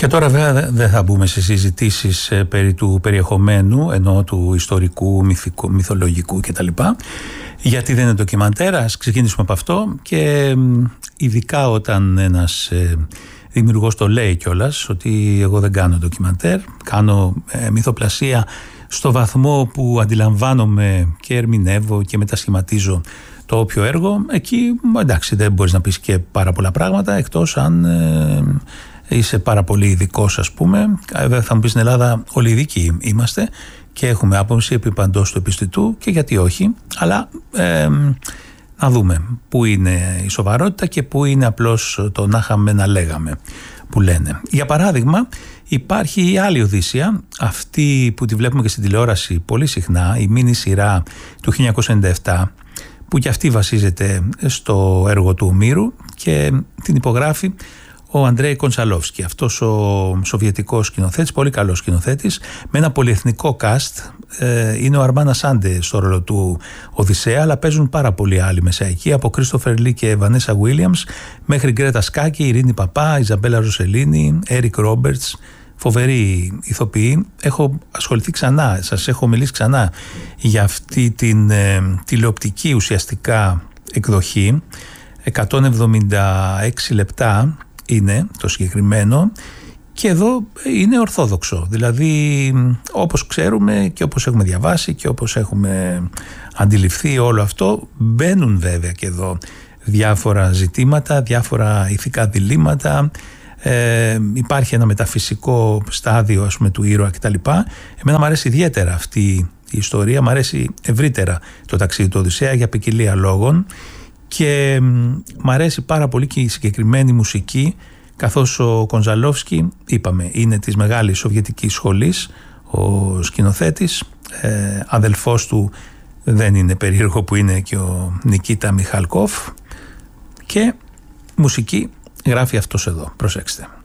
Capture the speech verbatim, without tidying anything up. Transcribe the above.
Και τώρα βέβαια δεν θα μπούμε σε συζητήσεις ε, περί του περιεχομένου, ενώ του ιστορικού, μυθικού, μυθολογικού κτλ. Γιατί δεν είναι ντοκιμαντέρ, ας ξεκινήσουμε από αυτό και ειδικά όταν ένας ε, δημιουργός το λέει κιόλας ότι εγώ δεν κάνω ντοκιμαντέρ, κάνω ε, μυθοπλασία στο βαθμό που αντιλαμβάνομαι και ερμηνεύω και μετασχηματίζω το όποιο έργο. Εκεί εντάξει δεν μπορείς να πεις και πάρα πολλά πράγματα εκτός αν ε, είσαι πάρα πολύ ειδικός, ας πούμε. Θα μου πεις στην Ελλάδα όλοι ειδικοί είμαστε και έχουμε άποψη επί παντός του επιστητού και γιατί όχι, αλλά ε, να δούμε πού είναι η σοβαρότητα και πού είναι απλώς το να είχαμε να λέγαμε που λένε. Για παράδειγμα υπάρχει η άλλη Οδύσσεια, αυτή που τη βλέπουμε και στην τηλεόραση πολύ συχνά, η μίνι σειρά του χίλια εννιακόσια ενενήντα επτά, που και αυτή βασίζεται στο έργο του Ομήρου και την υπογράφει ο Αντρέι Κοντσαλόφσκι, αυτός ο σοβιετικός σκηνοθέτης, πολύ καλός σκηνοθέτης, με ένα πολυεθνικό cast. Ε, είναι ο Αρμάνα Σάντε στο ρόλο του Οδυσσέα, αλλά παίζουν πάρα πολλοί άλλοι μέσα εκεί, από Κρίστοφερ Λι και Βανέσα Βίλιαμς μέχρι Γκρέτα Σκάκη, Ειρήνη Παπά, Ιζαμπέλα Ροσελίνη, Έρικ Ρόμπερτς, φοβεροί ηθοποιοί. Έχω ασχοληθεί ξανά, σας έχω μιλήσει ξανά για αυτή την ε, τηλεοπτική ουσιαστικά εκδοχή, εκατόν εβδομήντα έξι λεπτά είναι το συγκεκριμένο και εδώ είναι ορθόδοξο, δηλαδή όπως ξέρουμε και όπως έχουμε διαβάσει και όπως έχουμε αντιληφθεί όλο αυτό, μπαίνουν βέβαια και εδώ διάφορα ζητήματα, διάφορα ηθικά διλήμματα, ε, υπάρχει ένα μεταφυσικό στάδιο ας πούμε του ήρωα κτλ. Εμένα μου αρέσει ιδιαίτερα αυτή η ιστορία, μου αρέσει ευρύτερα το ταξίδι του Οδυσσέα για ποικιλία λόγων και μ' αρέσει πάρα πολύ και η συγκεκριμένη μουσική, καθώς ο Κοντσαλόφσκι, είπαμε, είναι της μεγάλης σοβιετικής σχολής, ο σκηνοθέτης, ε, αδελφός του δεν είναι περίεργο που είναι και ο Νικίτα Μιχαλκόφ, και μουσική γράφει αυτός εδώ, προσέξτε.